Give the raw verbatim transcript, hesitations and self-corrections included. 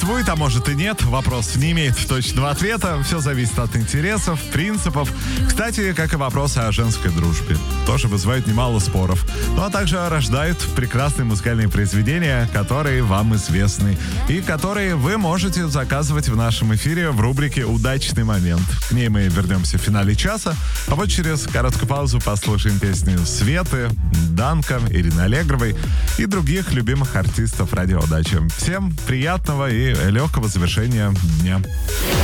Будет, а может и нет. Вопрос не имеет точного ответа. Все зависит от интересов, принципов. Кстати, как и вопросы о женской дружбе. Тоже вызывают немало споров. Ну а также рождают прекрасные музыкальные произведения, которые вам известны. И которые вы можете заказывать в нашем эфире в рубрике «Удачный момент». К ней мы вернемся в финале часа. А вот через короткую паузу послушаем песни Светы, Данка, Ирины Аллегровой и других любимых артистов радио «Удача». Всем приятного и легкого завершения дня.